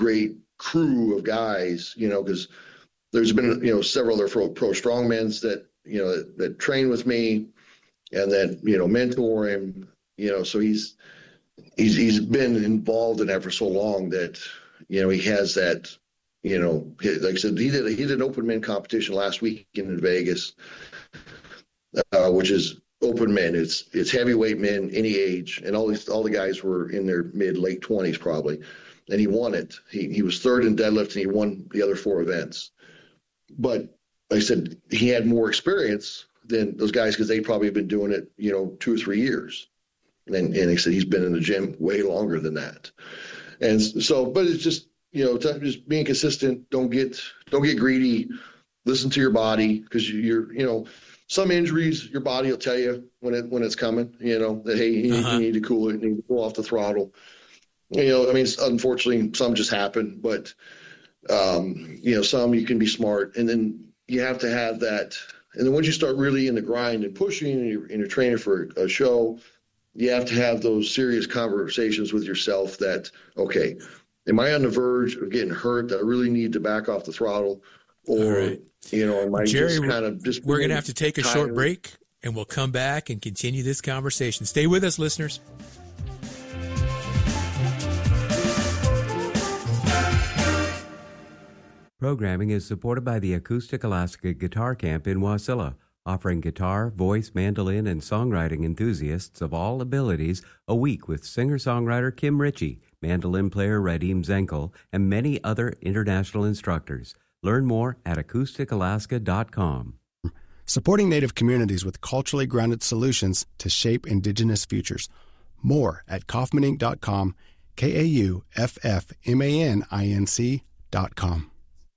great crew of guys, because there's been, several other pro strongmans that, that train with me and that, mentor him, so he's been involved in that for so long that, he has that, like I said, he did an open men competition last week in Vegas, which is open men. It's heavyweight men, any age, and all the guys were in their late 20s probably, and he won it. He was third in deadlift, and he won the other 4 events. But like I said, he had more experience than those guys because they probably have been doing it, 2 or 3 years. And he said he's been in the gym way longer than that. And so, but it's just, just being consistent. Don't get greedy. Listen to your body, because you're, some injuries, your body will tell you when it's coming, that, hey, you need to cool it, you need to pull off the throttle. Unfortunately, some just happen, but, some you can be smart. And then you have to have that. And then once you start really in the grind and pushing and you're training for a show, you have to have those serious conversations with yourself that, okay, am I on the verge of getting hurt that I really need to back off the throttle? Or, am I Jerry, just we're going to have to take a short break, and we'll come back and continue this conversation. Stay with us, listeners. Programming is supported by the Acoustic Alaska Guitar Camp in Wasilla, offering guitar, voice, mandolin, and songwriting enthusiasts of all abilities a week with singer-songwriter Kim Ritchie, mandolin player Radim Zenkel, and many other international instructors. Learn more at acousticalaska.com. Supporting Native communities with culturally grounded solutions to shape Indigenous futures. More at kaufmaninc.com, KAUFFMANINC.com.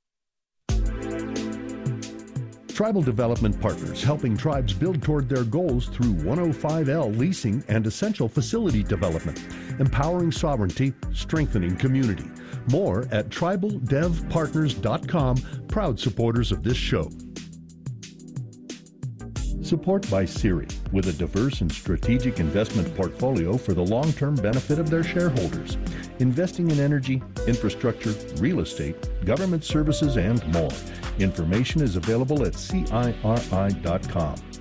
Tribal Development Partners, helping tribes build toward their goals through 105L leasing and essential facility development, empowering sovereignty, strengthening community. More at tribaldevpartners.com, proud supporters of this show. Support by Siri, with a diverse and strategic investment portfolio for the long-term benefit of their shareholders, investing in energy, infrastructure, real estate, government services, and more. Information is available at CIRI.com.